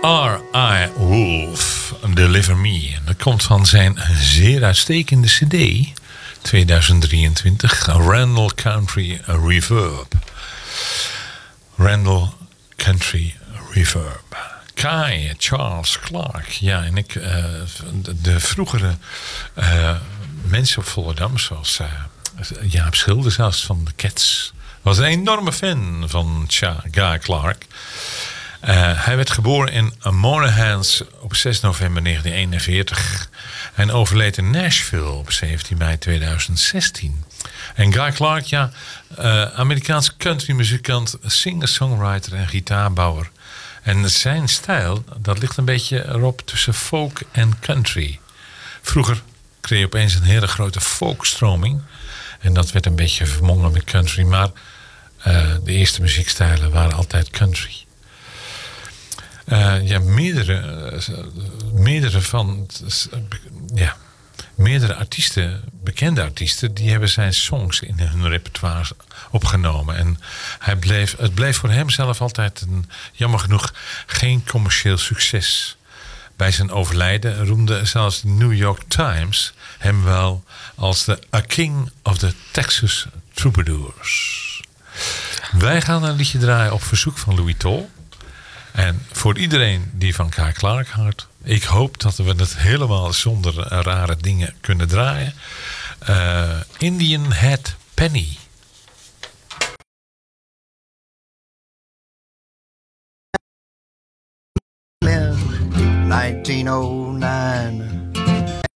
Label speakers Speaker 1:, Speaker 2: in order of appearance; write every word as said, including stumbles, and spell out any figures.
Speaker 1: R I. Wolf, Deliver Me. Dat komt van zijn zeer uitstekende cd, tweeduizend drieëntwintig, Randall Country Reverb. Randall Country Reverb. Kai Charles Clark. Ja, en ik, uh, de, de vroegere uh, mensen op Volendam, zoals uh, Jaap Schilder zelfs van de Cats, was een enorme fan van Guy Clark. Uh, hij werd geboren in Monahans op zes november negentien eenenveertig en overleed in Nashville op zeventien mei tweeduizend zestien. En Guy Clark, ja, uh, Amerikaans countrymuzikant, singer-songwriter en gitaarbouwer. En zijn stijl, dat ligt een beetje erop tussen folk en country. Vroeger kreeg je opeens een hele grote folkstroming. En dat werd een beetje vermongen met country. Maar uh, de eerste muziekstijlen waren altijd country. Uh, ja, meerdere, uh, meerdere van... Uh, ja, meerdere artiesten, bekende artiesten, die hebben zijn songs in hun repertoire opgenomen. En hij bleef, het bleef voor hem zelf altijd een, jammer genoeg, geen commercieel succes. Bij zijn overlijden roemde zelfs de New York Times hem wel als de A King of the Texas Troubadours. Wij gaan een liedje draaien op verzoek van Louis Tol. En voor iedereen die van Guy Clark houdt, ik hoop dat we het helemaal zonder rare dingen kunnen draaien. Uh, Indian Head Penny.
Speaker 2: nineteen oh nine